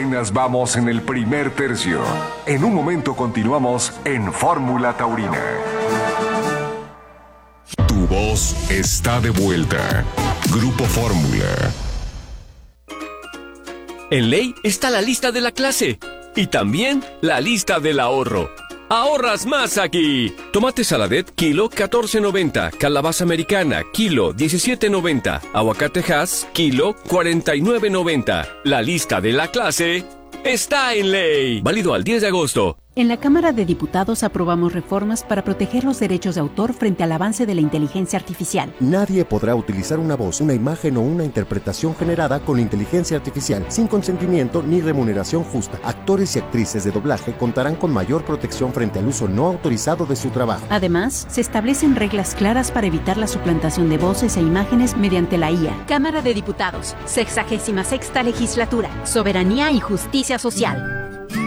Apenas vamos en el primer tercio. En un momento continuamos en Fórmula Taurina. Tu voz está de vuelta. Grupo Fórmula. En Ley está la lista de la clase y también la lista del ahorro. ¡Ahorras más aquí! Tomate Saladet, kilo 14.90. Calabaza americana, kilo 17.90. Aguacate Hass, kilo 49.90. La lista de la clase está en Ley. Válido al 10 de agosto. En la Cámara de Diputados aprobamos reformas para proteger los derechos de autor frente al avance de la inteligencia artificial. Nadie podrá utilizar una voz, una imagen o una interpretación generada con inteligencia artificial sin consentimiento ni remuneración justa. Actores y actrices de doblaje contarán con mayor protección frente al uso no autorizado de su trabajo. Además, se establecen reglas claras para evitar la suplantación de voces e imágenes mediante la IA. Cámara de Diputados, 66ª Legislatura, Soberanía y Justicia Social.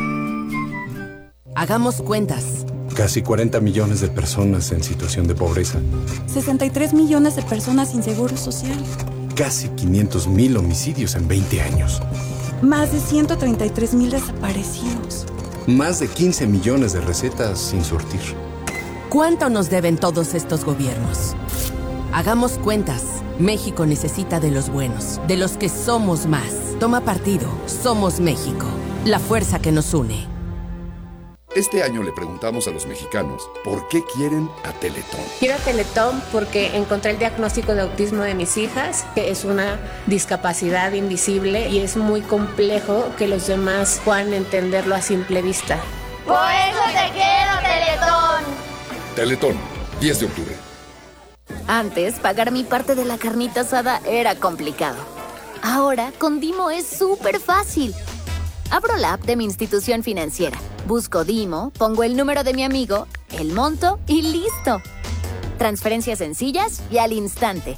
Hagamos cuentas. Casi 40 millones de personas en situación de pobreza. 63 millones de personas sin seguro social. Casi 500,000 homicidios en 20 años. Más de 133,000 desaparecidos. Más de 15 millones de recetas sin surtir. ¿Cuánto nos deben todos estos gobiernos? Hagamos cuentas. México necesita de los buenos, de los que somos más. Toma partido. Somos México. La fuerza que nos une. Este año le preguntamos a los mexicanos por qué quieren a Teletón. Quiero a Teletón porque encontré el diagnóstico de autismo de mis hijas, que es una discapacidad invisible y es muy complejo que los demás puedan entenderlo a simple vista. ¡Por eso te quiero, Teletón! Teletón, 10 de octubre. Antes, pagar mi parte de la carnita asada era complicado. Ahora, con Dimo es súper fácil. Abro la app de mi institución financiera, busco Dimo, pongo el número de mi amigo, el monto y ¡listo! Transferencias sencillas y al instante.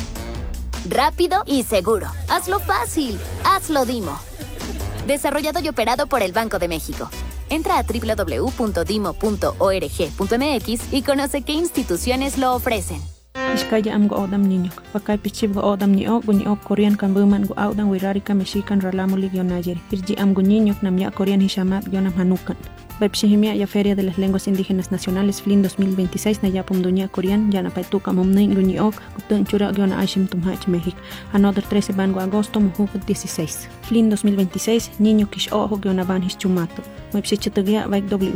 Rápido y seguro. Hazlo fácil. Hazlo Dimo. Desarrollado y operado por el Banco de México. Entra a www.dimo.org.mx y conoce qué instituciones lo ofrecen. Iskaya am go odam niñok, pakay pichib go odam niok, guñok Korean kan buman go audan wirarika mexican ralamuli guionayer. Irji am guñiñok nam ya Korean hishamat guionam hanukan. Webshihimia ya Feria de las Lenguas Indígenas Nacionales FLIN 2026 na yapum duña Korean ya na paituka momnein guñok, gutun chura guiona aishim tumhach México. Another 13 bango agosto muhuk 16. FLIN 2026 niño kish ojo guiona van hischumato. Webshichitugia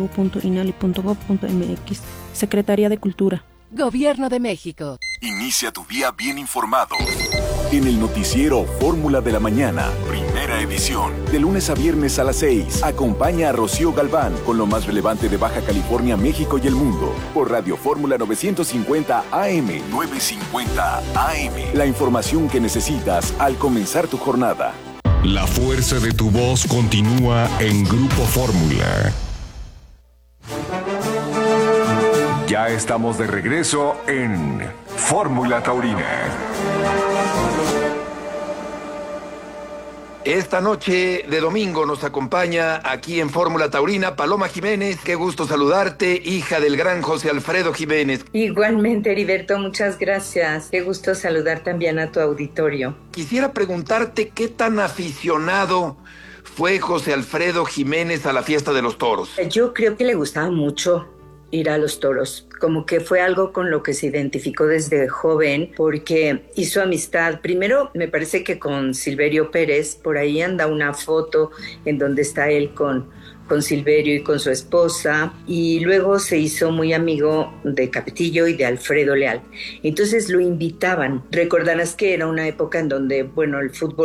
www.inali.gov.mx. Secretaría de Cultura. Gobierno de México. Inicia tu día bien informado. En el noticiero Fórmula de la Mañana, primera edición. De lunes a viernes a las 6. Acompaña a Rocío Galván con lo más relevante de Baja California, México y el mundo. Por Radio Fórmula 950 AM. 950 AM. La información que necesitas al comenzar tu jornada. La fuerza de tu voz continúa en Grupo Fórmula. Ya estamos de regreso en Fórmula Taurina. Esta noche de domingo nos acompaña aquí en Fórmula Taurina Paloma Jiménez. Qué gusto saludarte, hija del gran José Alfredo Jiménez. Igualmente, Heriberto, muchas gracias. Qué gusto saludar también a tu auditorio. Quisiera preguntarte qué tan aficionado fue José Alfredo Jiménez a la fiesta de los toros. Yo creo que le gustaba mucho ir a los toros, como que fue algo con lo que se identificó desde joven, porque hizo amistad, primero me parece que con Silverio Pérez, por ahí anda una foto en donde está él con Silverio y con su esposa, y luego se hizo muy amigo de Capetillo y de Alfredo Leal. Entonces lo invitaban. Recordarás que era una época en donde, bueno, el fútbol